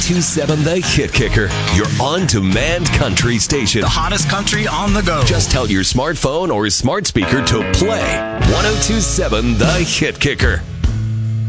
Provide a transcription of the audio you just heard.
1027 The Hit Kicker, your on-demand country station. The hottest country on the go. Just tell your smartphone or smart speaker to play 1027 The Hit Kicker.